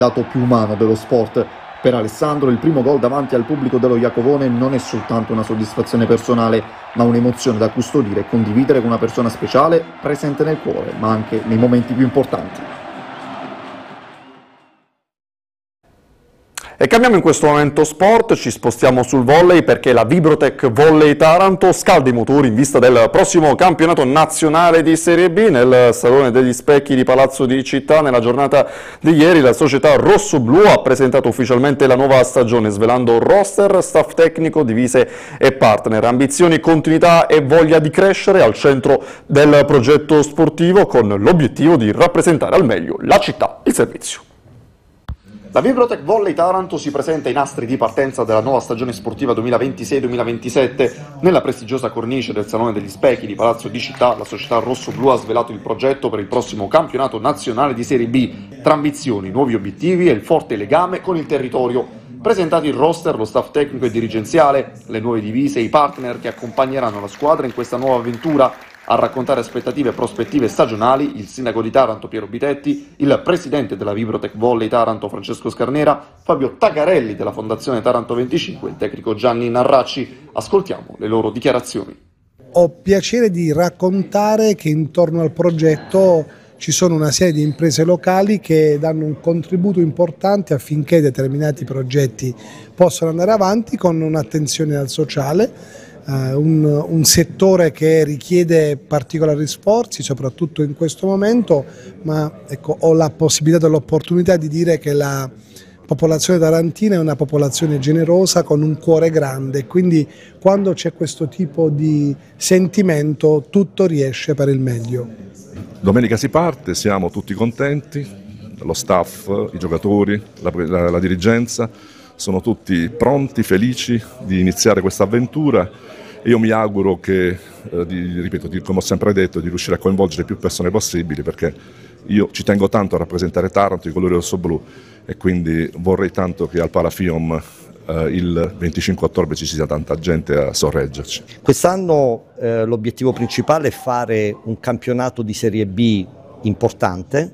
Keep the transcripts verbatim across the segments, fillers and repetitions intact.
lato più umano dello sport. Per Alessandro il primo gol davanti al pubblico dello Iacovone non è soltanto una soddisfazione personale, ma un'emozione da custodire e condividere con una persona speciale, presente nel cuore, ma anche nei momenti più importanti. E cambiamo in questo momento sport, ci spostiamo sul volley perché la Vibrotech Volley Taranto scalda i motori in vista del prossimo campionato nazionale di Serie B. Nel Salone degli Specchi di Palazzo di Città, nella giornata di ieri, la società rossoblu ha presentato ufficialmente la nuova stagione, svelando roster, staff tecnico, divise e partner. Ambizioni, continuità e voglia di crescere al centro del progetto sportivo, con l'obiettivo di rappresentare al meglio la città, il servizio. La Vibrotech Volley Taranto si presenta ai nastri di partenza della nuova stagione sportiva duemilaventisei duemilaventisette. Nella prestigiosa cornice del Salone degli Specchi di Palazzo di Città, la società rossoblu ha svelato il progetto per il prossimo campionato nazionale di Serie B, tra ambizioni, nuovi obiettivi e il forte legame con il territorio. Presentati il roster, lo staff tecnico e dirigenziale, le nuove divise e i partner che accompagneranno la squadra in questa nuova avventura. A raccontare aspettative e prospettive stagionali il sindaco di Taranto Piero Bitetti, il presidente della Vibrotech Volley Taranto Francesco Scarnera, Fabio Tagarelli della Fondazione Taranto venticinque e il tecnico Gianni Narracci. Ascoltiamo le loro dichiarazioni. Ho piacere di raccontare che intorno al progetto ci sono una serie di imprese locali che danno un contributo importante affinché determinati progetti possano andare avanti con un'attenzione al sociale. Uh, un, un settore che richiede particolari sforzi, soprattutto in questo momento, ma ecco, ho la possibilità e l'opportunità di dire che la popolazione tarantina è una popolazione generosa con un cuore grande, quindi quando c'è questo tipo di sentimento tutto riesce per il meglio. Domenica si parte, siamo tutti contenti, lo staff, i giocatori, la, la, la dirigenza, sono tutti pronti, felici di iniziare questa avventura. Io mi auguro che, eh, di, ripeto, di, come ho sempre detto, di riuscire a coinvolgere più persone possibili, perché io ci tengo tanto a rappresentare Taranto, i colori rossoblu, e quindi vorrei tanto che al Palafium eh, il venticinque ottobre ci sia tanta gente a sorreggerci. Quest'anno eh, l'obiettivo principale è fare un campionato di Serie B importante,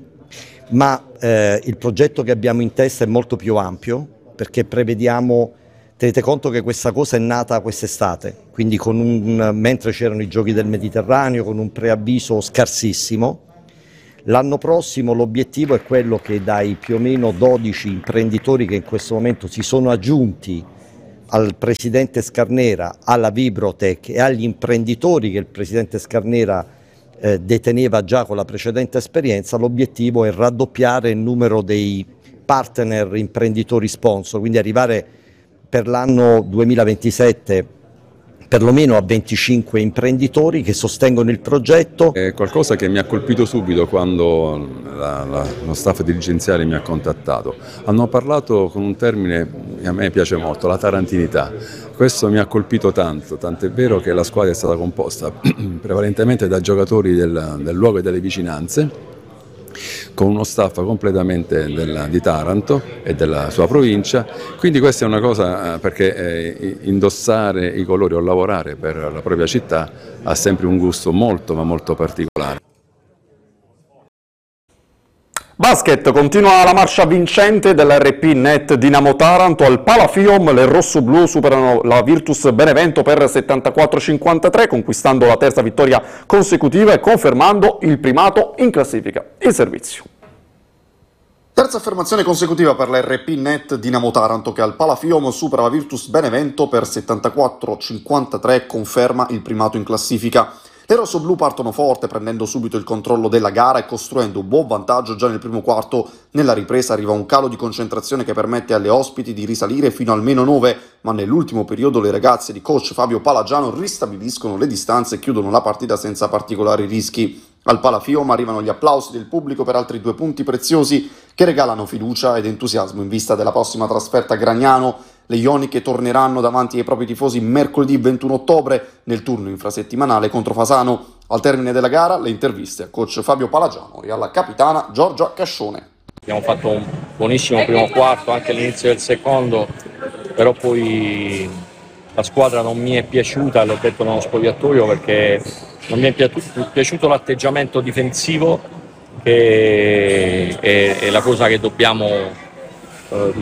ma eh, il progetto che abbiamo in testa è molto più ampio, perché prevediamo, tenete conto che questa cosa è nata quest'estate, quindi con un, mentre c'erano i giochi del Mediterraneo, con un preavviso scarsissimo. L'anno prossimo l'obiettivo è quello che dai più o meno dodici imprenditori che in questo momento si sono aggiunti al presidente Scarnera, alla Vibrotech e agli imprenditori che il presidente Scarnera eh, deteneva già con la precedente esperienza, l'obiettivo è raddoppiare il numero dei partner imprenditori sponsor, quindi arrivare per l'anno duemilaventisette perlomeno a venticinque imprenditori che sostengono il progetto. È qualcosa che mi ha colpito subito quando la, la, lo staff dirigenziale mi ha contattato. Hanno parlato con un termine che a me piace molto, la tarantinità. Questo mi ha colpito tanto, tant'è vero che la squadra è stata composta prevalentemente da giocatori del, del luogo e delle vicinanze, con uno staff completamente del, di Taranto e della sua provincia, quindi questa è una cosa perché eh, indossare i colori o lavorare per la propria città ha sempre un gusto molto ma molto particolare. Basket, continua la marcia vincente dell'R P Net Dinamo Taranto. Al Palafium le rossoblu superano la Virtus Benevento per settantaquattro a cinquantatré, conquistando la terza vittoria consecutiva e confermando il primato in classifica. Il servizio. Terza affermazione consecutiva per la R P Net Dinamo Taranto, che al Palafium supera la Virtus Benevento per settantaquattro a cinquantatré e conferma il primato in classifica. Le rossoblu partono forte, prendendo subito il controllo della gara e costruendo un buon vantaggio già nel primo quarto. Nella ripresa arriva un calo di concentrazione che permette alle ospiti di risalire fino al meno nove, ma nell'ultimo periodo le ragazze di coach Fabio Palagiano ristabiliscono le distanze e chiudono la partita senza particolari rischi. Al Palafium arrivano gli applausi del pubblico per altri due punti preziosi che regalano fiducia ed entusiasmo in vista della prossima trasferta a Gragnano. Le ioniche torneranno davanti ai propri tifosi mercoledì ventuno ottobre nel turno infrasettimanale contro Fasano. Al termine della gara le interviste a coach Fabio Palagiano e alla capitana Giorgia Cascione. Abbiamo fatto un buonissimo primo quarto, anche all'inizio del secondo, però poi la squadra non mi è piaciuta, l'ho detto nello spogliatoio, perché non mi è piaciuto l'atteggiamento difensivo, che è, è la cosa che dobbiamo eh,